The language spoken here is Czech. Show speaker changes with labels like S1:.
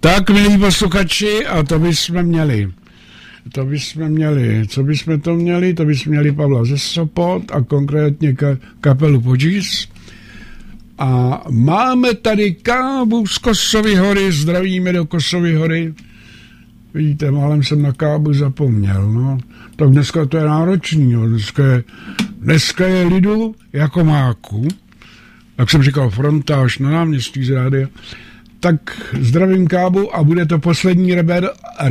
S1: Tak, milí posluchači, a to bychom měli. Co bychom to měli? To bychom měli Pavla ze Sopot a konkrétně kapelu Podžis. A máme tady Kábu z Kosovy hory, zdravíme do Kosovy hory. Vidíte, málem jsem na Kábu zapomněl, no. Tak dneska to je náročný, jo. Dneska je lidu jako máku. Jak jsem říkal, frontáž na náměstí z rádia. Tak zdravím Kábu a bude to poslední